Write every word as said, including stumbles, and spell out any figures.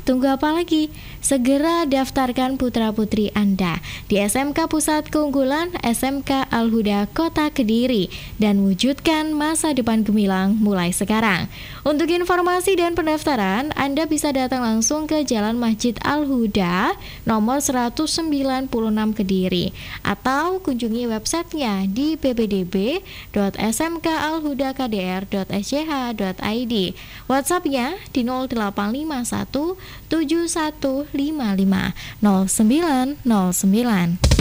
Tunggu apa lagi? Segera daftarkan putra-putri Anda di S M K Pusat Keunggulan S M K Al-Huda Kota Kediri dan wujudkan masa depan gemilang mulai sekarang. Untuk informasi dan pendaftaran, Anda bisa datang langsung ke Jalan Masjid Al-Huda nomor seratus sembilan puluh enam Kediri atau kunjungi websitenya di b b d b dot s m k al huda k d r dot s c h dot i d. WhatsApp-nya di nol delapan lima satu tujuh satu lima lima nol sembilan nol sembilan.